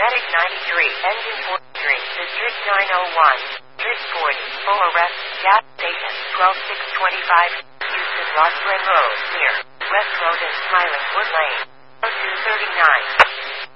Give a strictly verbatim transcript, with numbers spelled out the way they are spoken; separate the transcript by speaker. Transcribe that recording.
Speaker 1: Medic ninety-three, engine forty-three, District nine oh one, District forty, full arrest, gas station, twelve six twenty-five, Houston Rossland Road, near